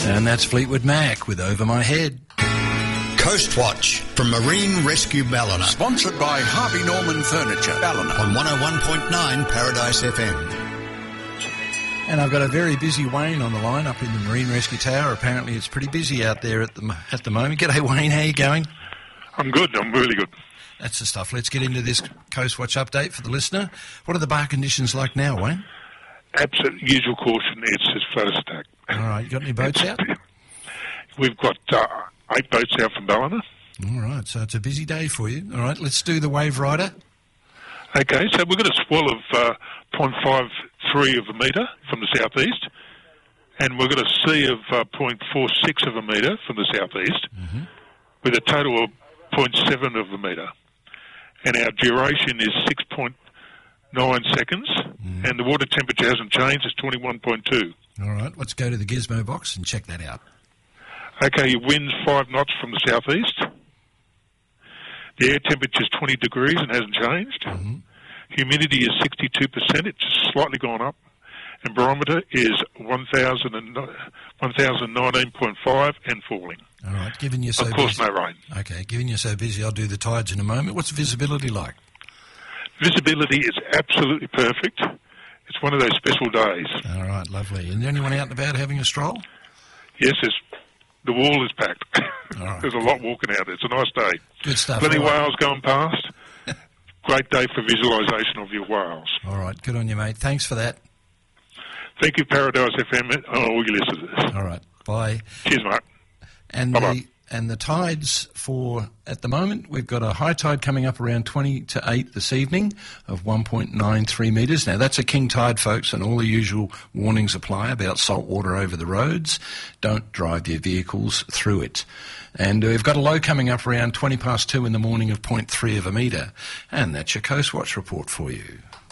And that's Fleetwood Mac with Over My Head. Coast Watch from Marine Rescue Ballina. Sponsored by Harvey Norman Furniture, Ballina. On 101.9 Paradise FM. And I've got a very busy Wayne on the line up in the Marine Rescue Tower. Apparently it's pretty busy out there at the moment. G'day, Wayne. How are you going? I'm good. I'm really good. That's the stuff. Let's get into this Coast Watch update for the listener. What are the bar conditions like now, Wayne? Absolute usual caution. It's just flood attack. All right. You got any boats out? We've got 8 boats out from Ballina. All right. So it's a busy day for you. All right. Let's do the Wave Rider. Okay. So we've got a swell of 0.53 of a metre from the southeast, and we've got a sea of 0.46 of a metre from the southeast, with a total of 0.7 of a metre. And our duration is 6.9 seconds, and the water temperature hasn't changed. It's 21.2. All right. Let's go to the gizmo box and check that out. Okay, your wind's 5 knots from the southeast. The air temperature is 20 degrees and hasn't changed. Humidity is 62%. It's just slightly gone up. And barometer is 1,019.5 and falling. All right. Given you're so of course, busy. no rain. Okay. Given you're so busy, I'll do the tides in a moment. What's visibility like? Visibility is absolutely perfect. It's one of those special days. All right. Lovely. Is there anyone out and about having a stroll? Yes, the wall is packed. All right. There's a lot walking out. It's a nice day. Good stuff. Plenty of All right. whales going past. Great day for visualisation of your whales. All right. Good on you, mate. Thanks for that. Thank you, Paradise FM, and all your listeners. All right. Bye. Cheers, mate. And Bye-bye. the tides for, at the moment, we've got a high tide coming up around 20 to 8 this evening of 1.93 metres. Now, that's a king tide, folks, and all the usual warnings apply about salt water over the roads. Don't drive your vehicles through it. And we've got a low coming up around 2 in the morning of 0.3 of a metre. And that's your Coast Watch report for you.